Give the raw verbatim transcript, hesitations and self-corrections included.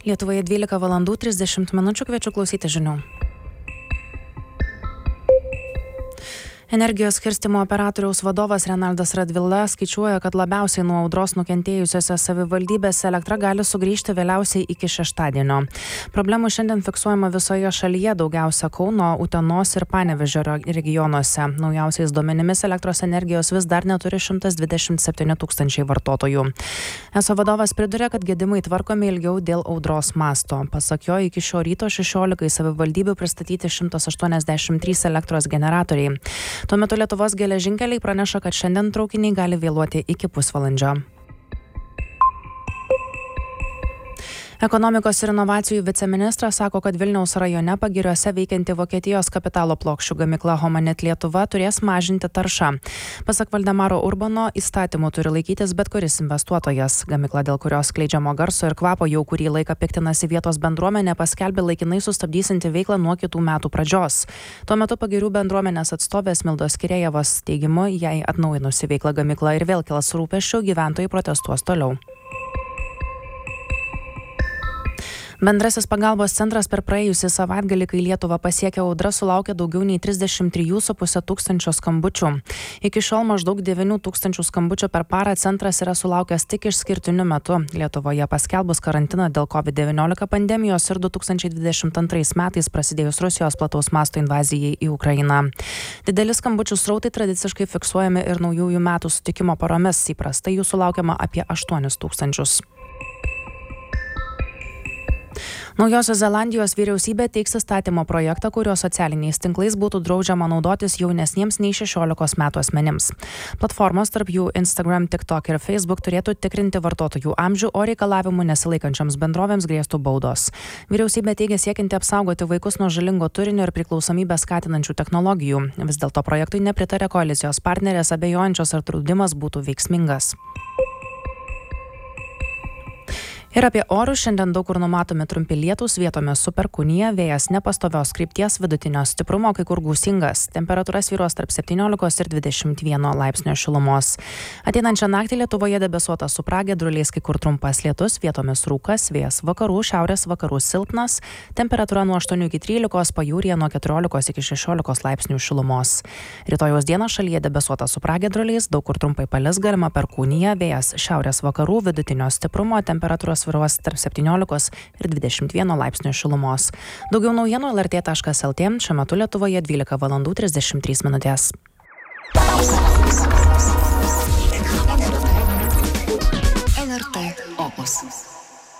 Lietuvoje dvylika valandų trisdešimt minučių, kviečiu klausyti žinių. Energijos skirstymo operatoriaus vadovas Renaldas Radvila skaičiuoja, kad labiausiai nuo audros nukentėjusiose savivaldybėse elektra gali sugrįžti vėliausiai iki šeštadienio. Problemų šiandien fiksuojama visoje šalyje, daugiausia Kauno, Utenos ir Panevėžio regionuose. Naujausiais duomenimis elektros energijos vis dar neturi šimtas dvidešimt septyni tūkstančiai vartotojų. Eso vadovas priduria, kad gedimai tvarkomi ilgiau dėl audros masto. Pasak jo, iki šio ryto šešiolikai savivaldybių pristatyti šimtas aštuoniasdešimt trys elektros generatoriai. Tuo metu Lietuvos geležinkeliai praneša, kad šiandien traukiniai gali vėluoti iki pusvalandžio. Ekonomikos ir inovacijų viceministras sako, kad Vilniaus rajone Pagiriuose veikianti Vokietijos kapitalo plokščių gamykla Homanit Lietuva turės mažinti taršą. Pasak Valdemaro Urbano, įstatymų turi laikytis bet kuris investuotojas. Gamykla, dėl kurios skleidžiamo garso ir kvapo jau kurį laiką piktinasi vietos bendruomenė, paskelbė laikinai sustabdysinti veiklą nuo kitų metų pradžios. Tuo metu Pagirių bendruomenės atstovės Mildos Kirėjevos teigimu, jei atnaujinusi veiklą gamykla ir vėl kils rūpesčių, gyventojai protestuos toliau. Bendrasis pagalbos centras per praėjusį savaitgalį, kai Lietuvą pasiekė audra, sulaukė daugiau nei trisdešimt trijų su puse tūkstančio skambučių. Iki šiol maždaug devynių tūkstančių skambučių per parą centras yra sulaukęs tik išskirtiniu metu. Lietuvoje paskelbus karantiną dėl covid devyniolika pandemijos ir du tūkstančiai dvidešimt antrais metais prasidėjus Rusijos plataus masto invazijai į Ukrainą. Dideli skambučių srautai tradiciškai fiksuojami ir naujųjų metų sutikimo paromis. Įprastai jų sulaukiama apie aštuonis tūkstančius. Naujosios Zelandijos vyriausybė teiks įstatymo projektą, kurio socialiniais tinklais būtų draudžiama naudotis jaunesniems nei šešiolikos metų asmenims. Platformos, tarp jų Instagram, TikTok ir Facebook, turėtų tikrinti vartotojų amžių, o reikalavimų nesilaikančioms bendrovėms grėstų baudos. Vyriausybė teigia siekianti apsaugoti vaikus nuo žalingo turinio ir priklausomybę skatinančių technologijų. Vis dėlto projektui nepritarė koalicijos partnerės, abejojančios, ar draudimas būtų veiksmingas. Ir apie orus šiandien daug kur numatomi trumpi lietūs, vietomis su perkūnija, vėjas nepastovios krypties, vidutinio stiprumo, kai kur gūsingas. Temperatūra svyruos tarp septyniolikos ir dvidešimt vieno laipsnio šilumos. Ateinančią naktį Lietuvoje debesuota su pragiedruliais, kai kur trumpas lietus, vietomis rūkas, vėjas vakarų, šiaurės vakarų silpnas. Temperatūra nuo aštuonių iki trylikos, pajūryje nuo keturiolikos iki šešiolikos laipsnių šilumos. Rytojaus dieną šalyje debesuota su pragiedruliais, daug kur trumpai palis, galima perkūnija, vėjas šiaurės vakarų, vidutinio stiprumo, temperatūros svyruos tarp septyniolikos ir dvidešimt vieno laipsnio šilumos. Daugiau naujienų el er tė taškas el tė, šiuo metu Lietuvoje dvylika valandų trisdešimt trys minutės. el er tė Opus.